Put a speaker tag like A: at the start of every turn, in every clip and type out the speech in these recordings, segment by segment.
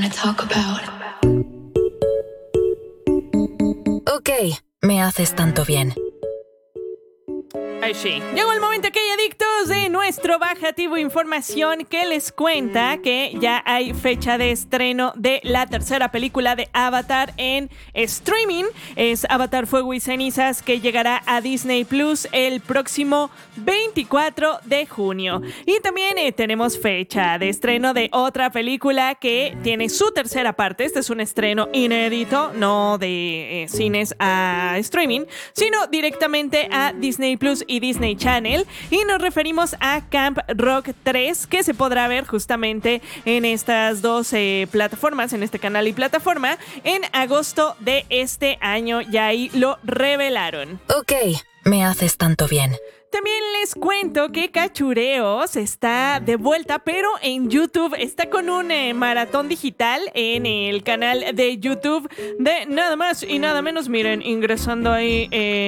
A: wanna talk about.
B: Ok, me haces tanto bien.
C: Ay, sí. Llegó el momento que hay adictos de nuestro bajativo información que les cuenta que ya hay fecha de estreno de la tercera película de Avatar en streaming. Es Avatar Fuego y Cenizas, que llegará a Disney Plus el próximo 24 de junio. Y también tenemos fecha de estreno de otra película que tiene su tercera parte. Este es un estreno inédito, no de cines a streaming, sino directamente a Disney Plus y Disney Channel, y nos referimos a Camp Rock 3, que se podrá ver justamente en estas dos plataformas, en este canal y plataforma, en agosto de este año. Ya ahí lo revelaron.
B: Ok, me haces tanto bien.
C: También les cuento que Cachureos está de vuelta, pero en YouTube. Está con un maratón digital en el canal de YouTube de nada más y nada menos. Miren, ingresando ahí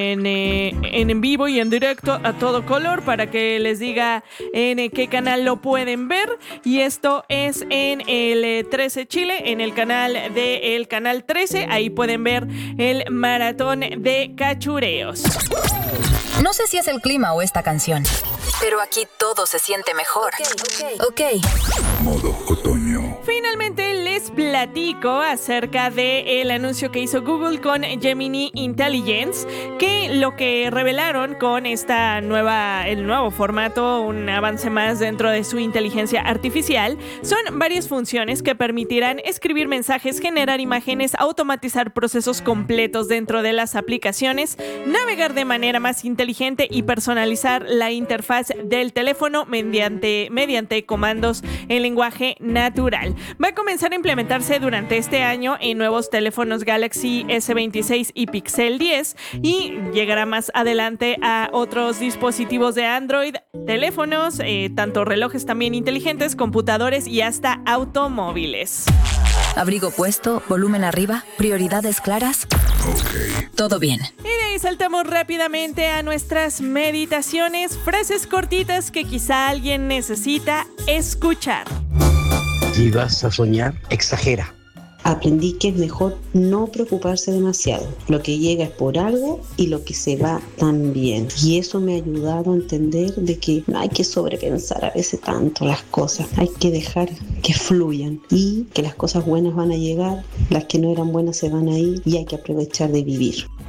C: en vivo y en directo a todo color para que les diga en qué canal lo pueden ver. Y esto es en el 13 Chile, en el canal del canal 13. Ahí pueden ver el maratón de Cachureos.
B: No sé si es el clima o esta canción, pero aquí todo se siente mejor. Ok.
D: Modo otoño.
C: Finalmente les platico acerca del anuncio que hizo Google con Gemini Intelligence, que lo que revelaron con el nuevo formato, un avance más dentro de su inteligencia artificial, son varias funciones que permitirán escribir mensajes, generar imágenes, automatizar procesos completos dentro de las aplicaciones, navegar de manera más inteligente y personalizar la interfaz del teléfono mediante comandos en lenguaje natural. Va a comenzar a implementarse durante este año en nuevos teléfonos Galaxy S26 y Pixel 10 y llegará más adelante a otros dispositivos de Android, teléfonos, tanto relojes también inteligentes, computadores y hasta automóviles.
B: Abrigo puesto, volumen arriba, prioridades claras.
D: Ok.
B: Todo bien.
C: Y de ahí saltamos rápidamente a nuestras meditaciones, frases cortitas que quizá alguien necesita escuchar.
E: Si vas a soñar, exagera.
F: Aprendí que es mejor no preocuparse demasiado. Lo que llega es por algo y lo que se va también. Y eso me ha ayudado a entender de que no hay que sobrepensar a veces tanto las cosas. Hay que dejar que fluyan y que las cosas buenas van a llegar, las que no eran buenas se van a ir y hay que aprovechar de vivir.